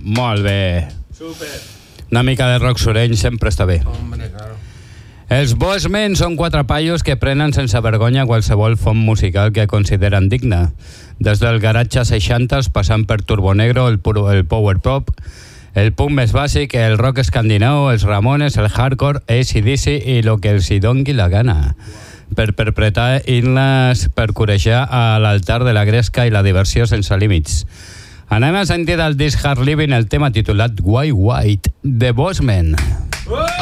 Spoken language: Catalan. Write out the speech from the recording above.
Molt bé. Super. Una mica de rock soreny sempre està bé. Hombre, claro. Els Bossmen són 4 paios que prenen sense vergonya qualsevol font musical que consideren digna. Des del garatge 60s, passant per Turbonegro, el power pop, el punk més bàsic, el rock escandinau, els Ramones, el hardcore, AC/DC i lo que els hi dongui la gana. Per perpetrar himnes, per corejar a l'altar de la gresca i la diversió sense límits. Anem a sentir el disc Hard Living, el tema titulat White White, The Bossmen.